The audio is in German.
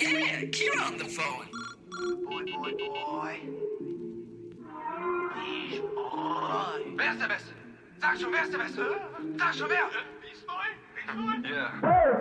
Yeah, Kira on the phone. Boy. Wer ist der Beste? Sag schon, wer ist der Beste? Sag schon, wer? Beast Boy? Ja.